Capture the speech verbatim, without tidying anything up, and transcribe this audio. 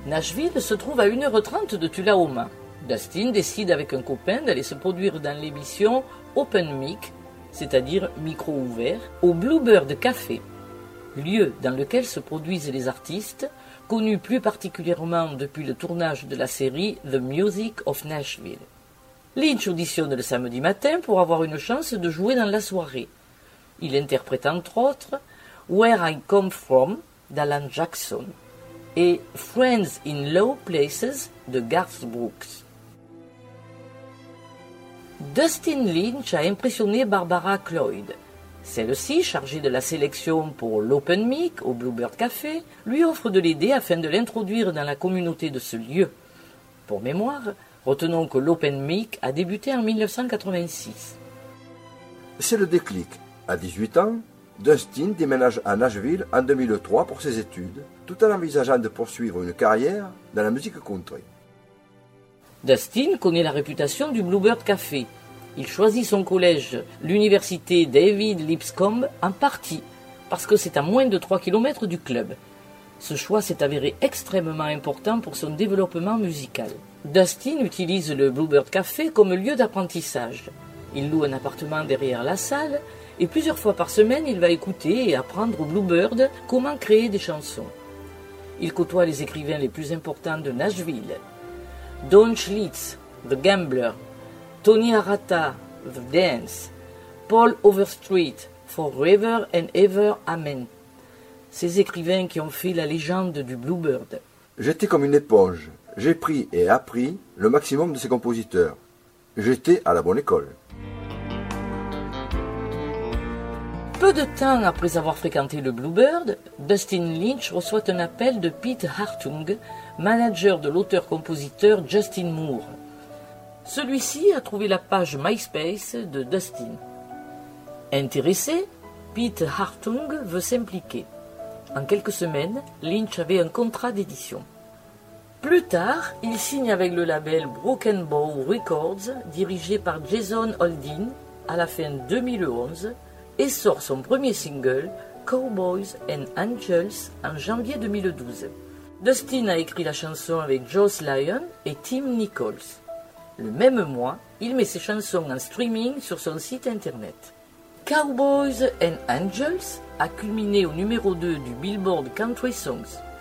Nashville se trouve à une heure trente de Tullahoma. Dustin décide avec un copain d'aller se produire dans l'émission Open Mic, c'est-à-dire micro ouvert, au Bluebird Café, lieu dans lequel se produisent les artistes, connus plus particulièrement depuis le tournage de la série The Music of Nashville. Lynch auditionne le samedi matin pour avoir une chance de jouer dans la soirée. Il interprète entre autres Where I Come From d'Alan Jackson et Friends in Low Places de Garth Brooks. Dustin Lynch a impressionné Barbara Cloyd. Celle-ci, chargée de la sélection pour l'Open Mic au Bluebird Café, lui offre de l'aider afin de l'introduire dans la communauté de ce lieu. Pour mémoire, retenons que l'Open Mic a débuté en mille neuf cent quatre-vingt-six. C'est le déclic. À dix-huit ans, Dustin déménage à Nashville en deux mille trois pour ses études, tout en envisageant de poursuivre une carrière dans la musique country. Dustin connaît la réputation du Bluebird Café. Il choisit son collège, l'université David Lipscomb, en partie, parce que c'est à moins de trois kilomètres du club. Ce choix s'est avéré extrêmement important pour son développement musical. Dustin utilise le Bluebird Café comme lieu d'apprentissage. Il loue un appartement derrière la salle et plusieurs fois par semaine, il va écouter et apprendre au Bluebird comment créer des chansons. Il côtoie les écrivains les plus importants de Nashville. Don Schlitz, The Gambler, Tony Arata, The Dance, Paul Overstreet, Forever and Ever Amen. Ces écrivains qui ont fait la légende du Bluebird. J'étais comme une éponge. J'ai pris et appris le maximum de ces compositeurs. J'étais à la bonne école. Peu de temps après avoir fréquenté le Bluebird, Dustin Lynch reçoit un appel de Pete Hartung, manager de l'auteur-compositeur Justin Moore. Celui-ci a trouvé la page MySpace de Dustin. Intéressé, Pete Hartung veut s'impliquer. En quelques semaines, Lynch avait un contrat d'édition. Plus tard, il signe avec le label Broken Bow Records, dirigé par Jason Aldean, à la fin deux mille onze, et sort son premier single, Cowboys and Angels, en janvier deux mille douze. Dustin a écrit la chanson avec Joss Lyon et Tim Nichols. Le même mois, il met ses chansons en streaming sur son site internet. Cowboys and Angels a culminé au numéro deux du Billboard Country Songs.